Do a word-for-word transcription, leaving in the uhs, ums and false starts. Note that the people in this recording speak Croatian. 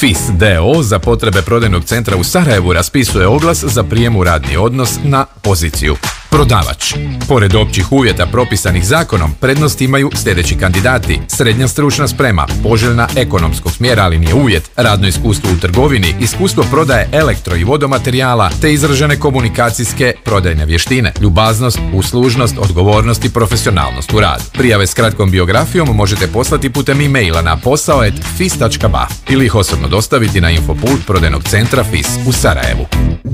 F I S D O O za potrebe prodajnog centra u Sarajevu raspisuje oglas za prijem u radni odnos na poziciju prodavač. Pored općih uvjeta propisanih zakonom, prednost imaju sljedeći kandidati: srednja stručna sprema, poželjna ekonomskog smjera, ali nije uvjet, radno iskustvo u trgovini, iskustvo prodaje elektro i vodomaterijala, te izražene komunikacijske prodajne vještine, ljubaznost, uslužnost, odgovornost i profesionalnost u radu. Prijave s kratkom biografijom možete poslati putem e-maila na posao at fis tačka ba ili ih osobno dostaviti na infopult prodajnog centra F I S u Sarajevu.